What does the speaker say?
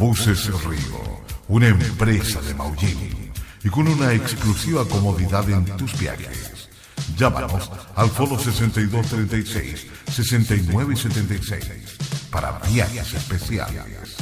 Buses Río, una empresa de Maullín y con una exclusiva comodidad en tus viajes. Llámanos al Foro 6236 6976 para viajes especiales.